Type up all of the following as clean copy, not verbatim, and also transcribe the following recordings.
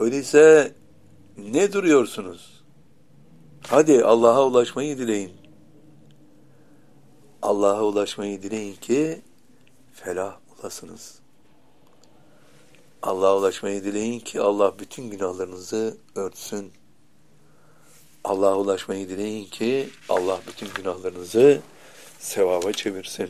Öyleyse ne duruyorsunuz? Hadi Allah'a ulaşmayı dileyin. Allah'a ulaşmayı dileyin ki felah olasınız. Allah'a ulaşmayı dileyin ki Allah bütün günahlarınızı örtsün. Allah'a ulaşmayı dileyin ki Allah bütün günahlarınızı sevaba çevirsin.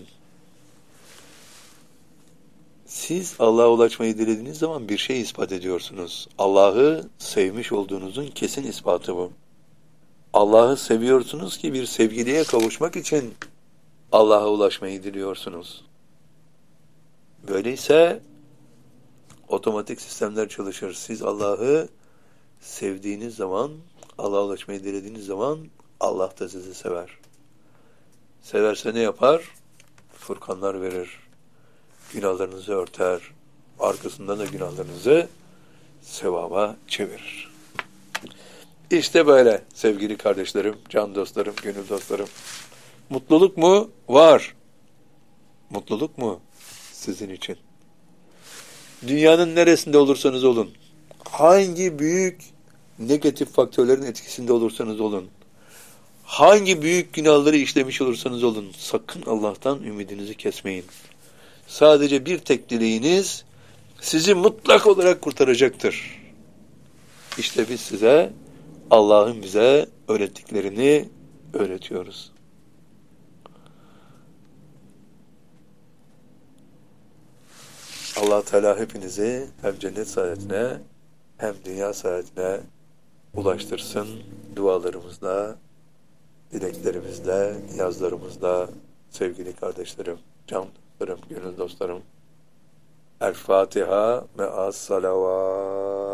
Siz Allah'a ulaşmayı dilediğiniz zaman bir şey ispat ediyorsunuz. Allah'ı sevmiş olduğunuzun kesin ispatı bu. Allah'ı seviyorsunuz ki bir sevgiliye kavuşmak için Allah'a ulaşmayı diliyorsunuz. Böyleyse otomatik sistemler çalışır. Siz Allah'ı sevdiğiniz zaman, Allah'a ulaşmayı dilediğiniz zaman Allah da sizi sever. Severse ne yapar? Furkanlar verir. Günahlarınızı örter. Arkasından da günahlarınızı sevaba çevirir. İşte böyle sevgili kardeşlerim, can dostlarım, gönül dostlarım. Mutluluk mu? Var. Mutluluk mu? Sizin için. Dünyanın neresinde olursanız olun, hangi büyük negatif faktörlerin etkisinde olursanız olun, hangi büyük günahları işlemiş olursanız olun, sakın Allah'tan ümidinizi kesmeyin. Sadece bir tek dileğiniz sizi mutlak olarak kurtaracaktır. İşte biz size Allah'ın bize öğrettiklerini öğretiyoruz. Allah Teala hepinizi hem cennet saadetine hem dünya saadetine ulaştırsın. Dualarımızla, dileklerimizle, niyazlarımızla sevgili kardeşlerim, can dostlarım, gönül dostlarım. El Fatiha ve as-salavat.